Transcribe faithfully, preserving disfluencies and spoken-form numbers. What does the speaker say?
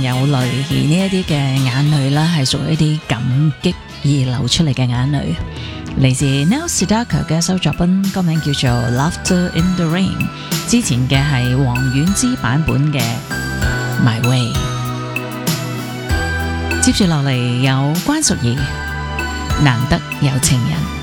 有淚，而呢一啲嘅眼淚啦，係屬於一啲感激而流出嚟嘅眼淚。嚟自 Neil Sedaka 嘅一首作品，歌名叫做 Laughter in the Rain。之前嘅係黃婉之版本嘅 My Way。接住落嚟有關淑怡，難得有情人。